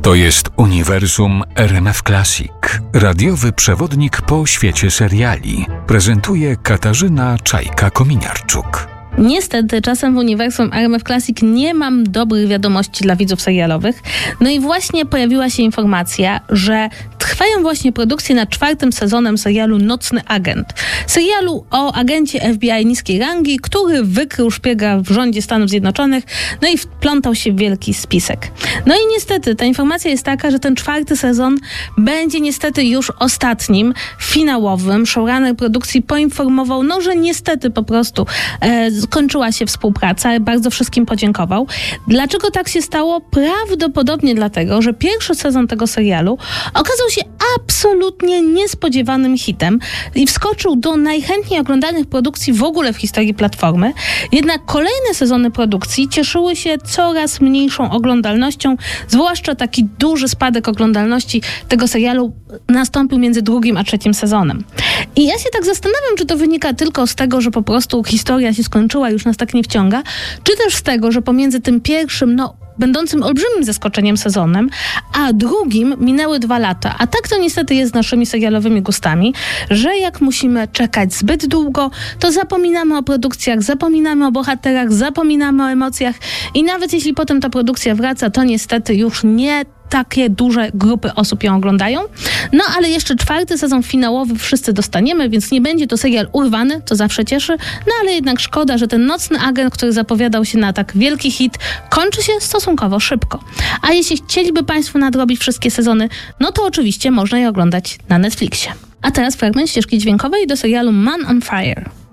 To jest uniwersum RMF Classic. Radiowy przewodnik po świecie seriali. Prezentuje Katarzyna Czajka-Kominiarczuk. Niestety, czasem w uniwersum RMF Classic nie mam dobrych wiadomości dla widzów serialowych. No i właśnie pojawiła się informacja, że trwają właśnie produkcje nad 4. sezonem serialu Nocny Agent. Serialu o agencie FBI niskiej rangi, który wykrył szpiega w rządzie Stanów Zjednoczonych, no i wplątał się w wielki spisek. No i niestety, ta informacja jest taka, że ten 4. sezon będzie niestety już ostatnim, finałowym. Showrunner produkcji poinformował, że niestety po prostu skończyła się współpraca, bardzo wszystkim podziękował. Dlaczego tak się stało? Prawdopodobnie dlatego, że pierwszy sezon tego serialu okazał się absolutnie niespodziewanym hitem i wskoczył do najchętniej oglądanych produkcji w ogóle w historii platformy. Jednak kolejne sezony produkcji cieszyły się coraz mniejszą oglądalnością, zwłaszcza taki duży spadek oglądalności tego serialu nastąpił między 2. a 3. sezonem. I ja się tak zastanawiam, czy to wynika tylko z tego, że po prostu historia się skończyła, już nas tak nie wciąga, czy też z tego, że pomiędzy tym pierwszym, będącym olbrzymim zaskoczeniem sezonem, a drugim minęły 2 lata. A tak to niestety jest z naszymi serialowymi gustami, że jak musimy czekać zbyt długo, to zapominamy o produkcjach, zapominamy o bohaterach, zapominamy o emocjach i nawet jeśli potem ta produkcja wraca, to niestety już nie takie duże grupy osób ją oglądają. Ale jeszcze 4. sezon finałowy wszyscy dostaniemy, więc nie będzie to serial urwany, to zawsze cieszy. Ale jednak szkoda, że ten Nocny Agent, który zapowiadał się na tak wielki hit, kończy się stosunkowo szybko. A jeśli chcieliby Państwo nadrobić wszystkie sezony, to oczywiście można je oglądać na Netflixie. A teraz fragment ścieżki dźwiękowej do serialu Man on Fire.